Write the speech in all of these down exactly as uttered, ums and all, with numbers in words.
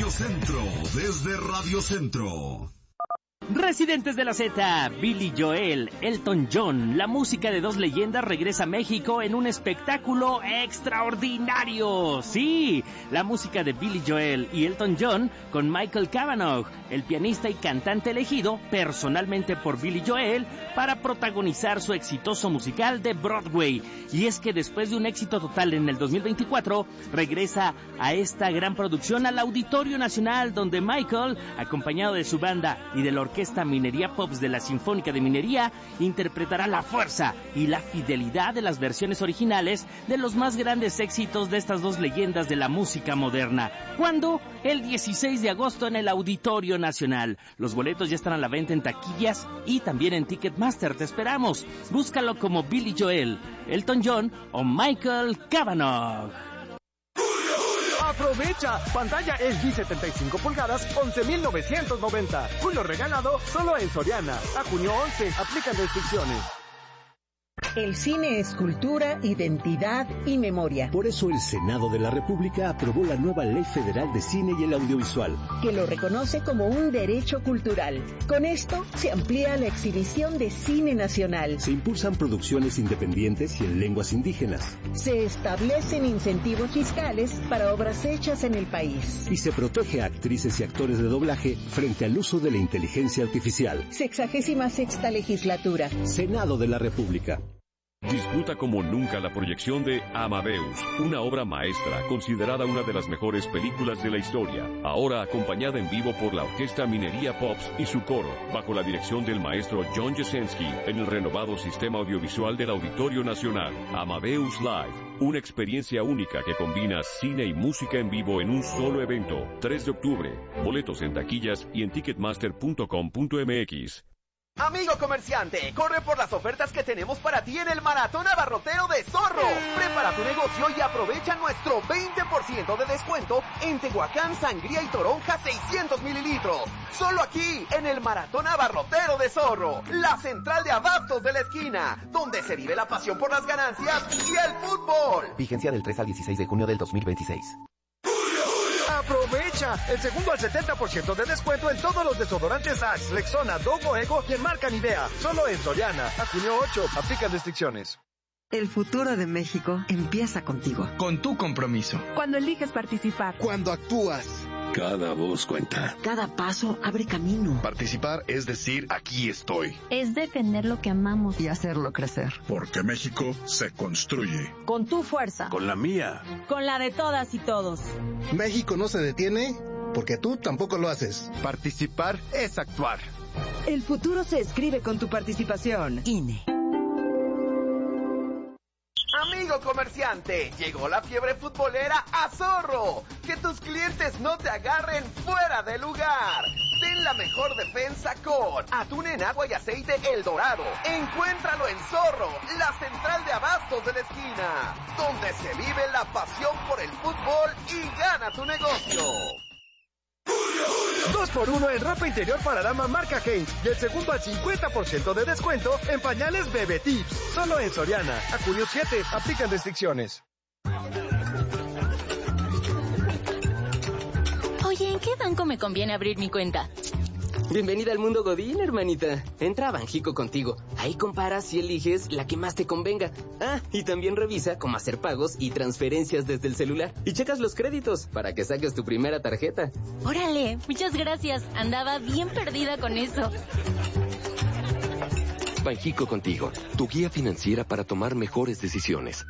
Centro, desde Radio Centro. Residentes de la Z, Billy Joel, Elton John, la música de dos leyendas regresa a México en un espectáculo extraordinario. Sí, la música de Billy Joel y Elton John con Michael Cavanaugh, el pianista y cantante elegido personalmente por Billy Joel para protagonizar su exitoso musical de Broadway. Y es que después de un éxito total en el dos mil veinticuatro, regresa a esta gran producción al Auditorio Nacional, donde Michael, acompañado de su banda y de la orquesta Minería Pops de la Sinfónica de Minería, interpretará la fuerza y la fidelidad de las versiones originales de los más grandes éxitos de estas dos leyendas de la música moderna. ¿Cuándo? El dieciséis de agosto en el Auditorio Nacional. Los boletos ya están a la venta en taquillas y también en Ticketmaster. Te esperamos. Búscalo como Billy Joel, Elton John o Michael Cavanaugh. ¡Aprovecha! Pantalla L G setenta y cinco pulgadas, once mil novecientos noventa. Julio regalado solo en Soriana. A junio once, aplican restricciones. El cine es cultura, identidad y memoria. Por eso el Senado de la República aprobó la nueva Ley Federal de Cine y el Audiovisual, que lo reconoce como un derecho cultural. Con esto se amplía la exhibición de cine nacional. Se impulsan producciones independientes y en lenguas indígenas. Se establecen incentivos fiscales para obras hechas en el país. Y se protege a actrices y actores de doblaje frente al uso de la inteligencia artificial. Sexagésima sexta legislatura. Senado de la República. Disfruta como nunca la proyección de Amadeus, una obra maestra considerada una de las mejores películas de la historia, ahora acompañada en vivo por la Orquesta Minería Pops y su coro, bajo la dirección del maestro John Jasenski, en el renovado sistema audiovisual del Auditorio Nacional. Amadeus Live, una experiencia única que combina cine y música en vivo en un solo evento. tres de octubre, boletos en taquillas y en ticketmaster punto com punto m x. Amigo comerciante, corre por las ofertas que tenemos para ti en el Maratón Abarrotero de Zorro. Prepara tu negocio y aprovecha nuestro veinte por ciento de descuento en Tehuacán, Sangría y Toronja seiscientos mililitros. Solo aquí, en el Maratón Abarrotero de Zorro, la central de abastos de la esquina, donde se vive la pasión por las ganancias y el fútbol. Vigencia del tres al dieciséis de junio del dos mil veintiséis. ¡Aprovecha! El segundo al setenta por ciento de descuento en todos los desodorantes Axe, Rexona, Dogo, Ego y en marca Nivea. Solo en Soriana. A junio ocho. Aplican restricciones. El futuro de México empieza contigo. Con tu compromiso. Cuando eliges participar. Cuando actúas. Cada voz cuenta. Cada paso abre camino. Participar es decir, aquí estoy. Es defender lo que amamos. Y hacerlo crecer. Porque México se construye. Con tu fuerza. Con la mía. Con la de todas y todos. México no se detiene porque tú tampoco lo haces. Participar es actuar. El futuro se escribe con tu participación. I N E. Amigo comerciante, llegó la fiebre futbolera a Zorro. Que tus clientes no te agarren fuera de lugar. Ten la mejor defensa con atún en agua y aceite El Dorado. Encuéntralo en Zorro, la central de abastos de la esquina, donde se vive la pasión por el fútbol y gana tu negocio. dos por uno en ropa interior para dama marca Heinz y el segundo al cincuenta por ciento de descuento en pañales Bebe Tips. Solo en Soriana. A junio siete. Aplican restricciones. Oye, ¿en qué banco me conviene abrir mi cuenta? Bienvenida al mundo Godín, hermanita. Entra a Banjico contigo. Ahí comparas y eliges la que más te convenga. Ah, y también revisa cómo hacer pagos y transferencias desde el celular. Y checas los créditos para que saques tu primera tarjeta. Órale, muchas gracias. Andaba bien perdida con eso. Banjico contigo, tu guía financiera para tomar mejores decisiones.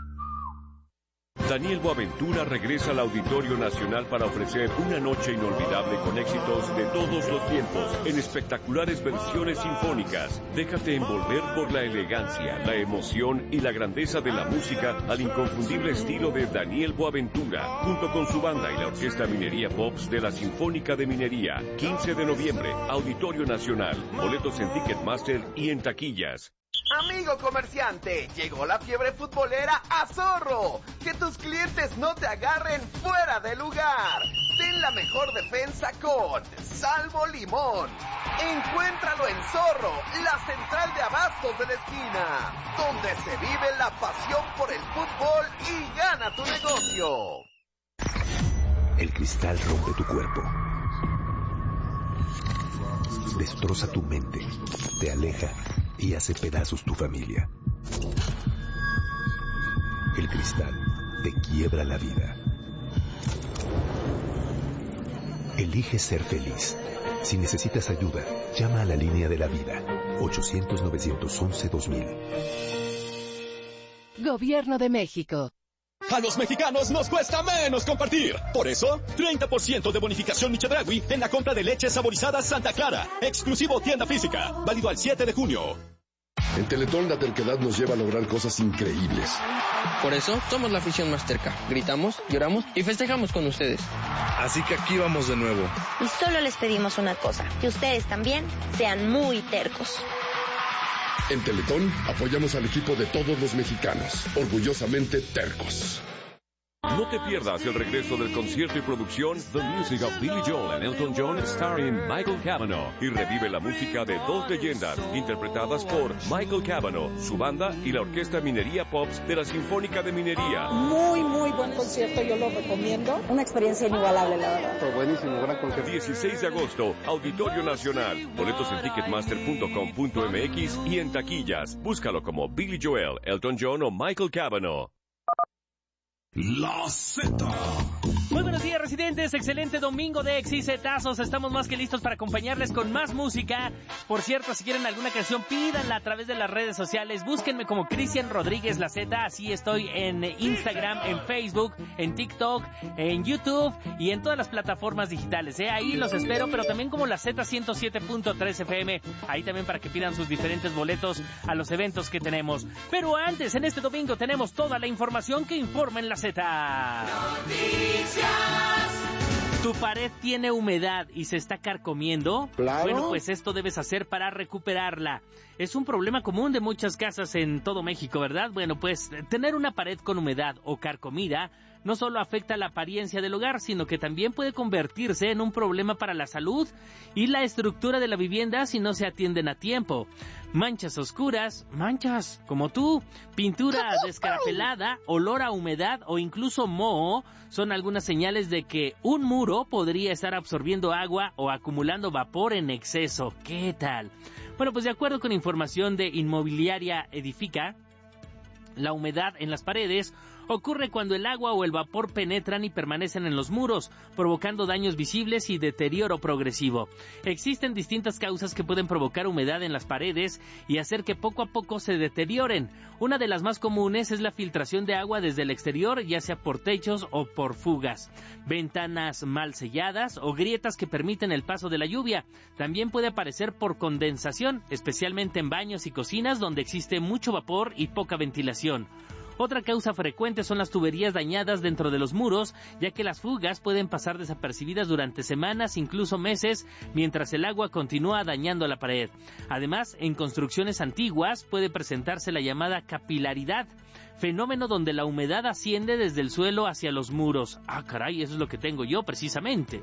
Daniel Boaventura regresa al Auditorio Nacional para ofrecer una noche inolvidable con éxitos de todos los tiempos, en espectaculares versiones sinfónicas. Déjate envolver por la elegancia, la emoción y la grandeza de la música al inconfundible estilo de Daniel Boaventura, junto con su banda y la Orquesta Minería Pops de la Sinfónica de Minería. quince de noviembre, Auditorio Nacional. Boletos en Ticketmaster y en taquillas. Amigo comerciante, llegó la fiebre futbolera a Zorro. Que tus clientes no te agarren fuera de lugar. Ten la mejor defensa con Salvo Limón. Encuéntralo en Zorro, la central de abastos de la esquina, donde se vive la pasión por el fútbol y gana tu negocio. El cristal rompe tu cuerpo. Destroza tu mente, te aleja y hace pedazos tu familia. El cristal te quiebra la vida. Elige ser feliz. Si necesitas ayuda, llama a la línea de la vida. ochocientos, novecientos once, dos mil. Gobierno de México. A los mexicanos nos cuesta menos compartir. Por eso, treinta por ciento de bonificación Michedragui en la compra de leche saborizada Santa Clara. Exclusivo tienda física. Válido al siete de junio. En Teletón la terquedad nos lleva a lograr cosas increíbles. Por eso, somos la afición más terca. Gritamos, lloramos y festejamos con ustedes. Así que aquí vamos de nuevo. Y solo les pedimos una cosa, que ustedes también sean muy tercos. En Teletón apoyamos al equipo de todos los mexicanos, orgullosamente tercos. No te pierdas el regreso del concierto y producción The Music of Billy Joel and Elton John starring Michael Cavanaugh, y revive la música de dos leyendas interpretadas por Michael Cavanaugh, su banda y la Orquesta Minería Pops de la Sinfónica de Minería. Muy, muy buen concierto, yo lo recomiendo. Una experiencia inigualable, la verdad. Fue buenísimo, gran concierto. dieciséis de agosto, Auditorio Nacional. Boletos en ticketmaster punto com punto m x y en taquillas. Búscalo como Billy Joel, Elton John o Michael Cavanaugh. La Z. Muy buenos días, residentes. Excelente domingo de Ex y Zetazos. Estamos más que listos para acompañarles con más música. Por cierto, si quieren alguna canción, pídanla a través de las redes sociales. Búsquenme como Cristian Rodríguez La Z. Así estoy en Instagram, en Facebook, en TikTok, en YouTube y en todas las plataformas digitales. ¿eh? Ahí los espero, pero también como la Z ciento siete punto tres F M. Ahí también para que pidan sus diferentes boletos a los eventos que tenemos. Pero antes, en este domingo tenemos toda la información que informa en la Z. Noticias. ¿Tu pared tiene humedad y se está carcomiendo? Claro. Bueno, pues esto debes hacer para recuperarla. Es un problema común de muchas casas en todo México, ¿verdad? Bueno, pues tener una pared con humedad o carcomida no solo afecta la apariencia del hogar, sino que también puede convertirse en un problema para la salud y la estructura de la vivienda si no se atienden a tiempo. Manchas oscuras, manchas como tú, pintura descarapelada, olor a humedad o incluso moho son algunas señales de que un muro podría estar absorbiendo agua o acumulando vapor en exceso. ¿Qué tal? Bueno, pues de acuerdo con información de Inmobiliaria Edifica, la humedad en las paredes ocurre cuando el agua o el vapor penetran y permanecen en los muros, provocando daños visibles y deterioro progresivo. Existen distintas causas que pueden provocar humedad en las paredes y hacer que poco a poco se deterioren. Una de las más comunes es la filtración de agua desde el exterior, ya sea por techos o por fugas, ventanas mal selladas o grietas que permiten el paso de la lluvia. También puede aparecer por condensación, especialmente en baños y cocinas donde existe mucho vapor y poca ventilación. Otra causa frecuente son las tuberías dañadas dentro de los muros, ya que las fugas pueden pasar desapercibidas durante semanas, incluso meses, mientras el agua continúa dañando la pared. Además, en construcciones antiguas puede presentarse la llamada capilaridad, fenómeno donde la humedad asciende desde el suelo hacia los muros. Ah, caray, eso es lo que tengo yo precisamente.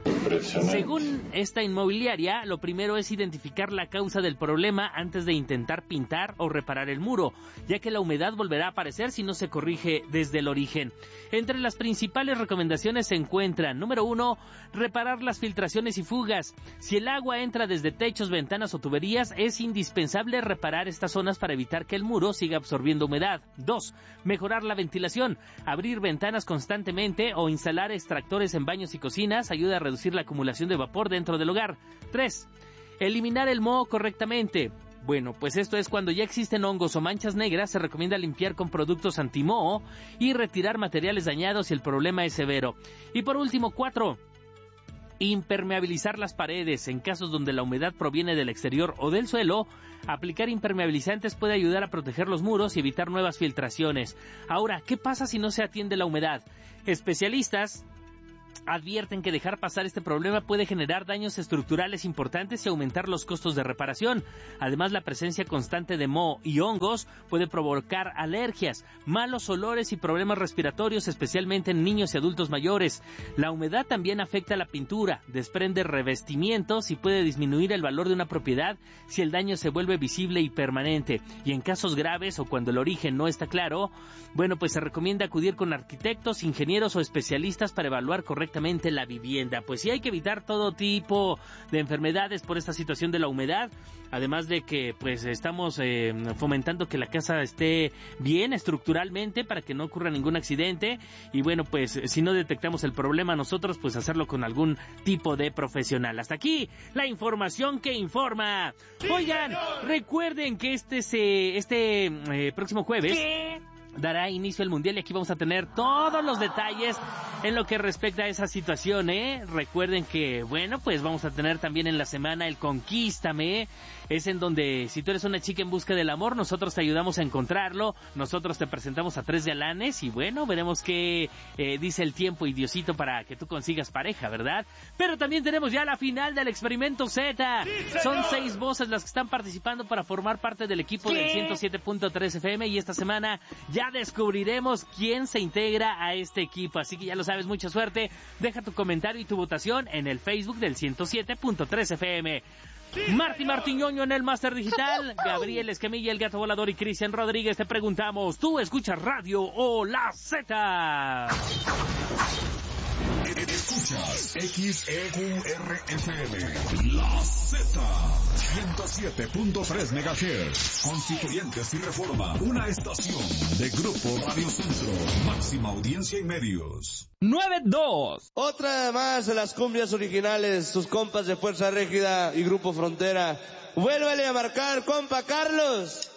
Según esta inmobiliaria, lo primero es identificar la causa del problema antes de intentar pintar o reparar el muro, ya que la humedad volverá a aparecer si no se corrige desde el origen. Entre las principales recomendaciones se encuentran: número uno, reparar las filtraciones y fugas. Si el agua entra desde techos, ventanas o tuberías, es indispensable reparar estas zonas para evitar que el muro siga absorbiendo humedad. Dos, mejorar la ventilación. Abrir ventanas constantemente o instalar extractores en baños y cocinas ayuda a reducir la acumulación de vapor dentro del hogar. Tres, eliminar el moho correctamente. Bueno, pues esto es cuando ya existen hongos o manchas negras, se recomienda limpiar con productos antimoho y retirar materiales dañados si el problema es severo. Y por último, cuatro, impermeabilizar las paredes. En casos donde la humedad proviene del exterior o del suelo, aplicar impermeabilizantes puede ayudar a proteger los muros y evitar nuevas filtraciones. Ahora, ¿qué pasa si no se atiende la humedad? Especialistas advierten que dejar pasar este problema puede generar daños estructurales importantes y aumentar los costos de reparación. Además, la presencia constante de moho y hongos puede provocar alergias, malos olores y problemas respiratorios, especialmente en niños y adultos mayores. La humedad también afecta la pintura, desprende revestimientos y puede disminuir el valor de una propiedad si el daño se vuelve visible y permanente. Y en casos graves o cuando el origen no está claro, bueno, pues se recomienda acudir con arquitectos, ingenieros o especialistas para evaluar correctamente correctamente la vivienda. Pues sí, hay que evitar todo tipo de enfermedades por esta situación de la humedad, además de que pues estamos eh, fomentando que la casa esté bien estructuralmente para que no ocurra ningún accidente, y bueno, pues si no detectamos el problema nosotros, pues hacerlo con algún tipo de profesional. Hasta aquí la información que informa. Oigan, recuerden que este se, este eh, próximo jueves ¿Qué? dará inicio el Mundial, y aquí vamos a tener todos los detalles en lo que respecta a esa situación, ¿eh? Recuerden que, bueno, pues vamos a tener también en la semana el Conquístame. Es en donde, si tú eres una chica en busca del amor, nosotros te ayudamos a encontrarlo, nosotros te presentamos a tres galanes, y bueno, veremos qué eh, dice el tiempo y Diosito para que tú consigas pareja, ¿verdad? Pero también tenemos ya la final del Experimento Z. Sí, son seis voces las que están participando para formar parte del equipo ¿Qué? del ciento siete punto tres F M, y esta semana ya descubriremos quién se integra a este equipo, así que ya lo sabes, mucha suerte. Deja tu comentario y tu votación en el Facebook del ciento siete punto tres F M. Marty Martiñoño en el Máster Digital, Gabriel Escamilla, el Gato Volador, y Cristian Rodríguez. Te preguntamos, ¿tú escuchas radio o la Z? Escuchas X E Q R F M, la Z, ciento siete punto tres megahertz, Constituyentes y Reforma, una estación de Grupo Radio Centro, máxima audiencia y medios. nueve dos. Otra más de las cumbias originales, sus compas de Fuerza Régida y Grupo Frontera. Vuélvele a marcar, compa Carlos.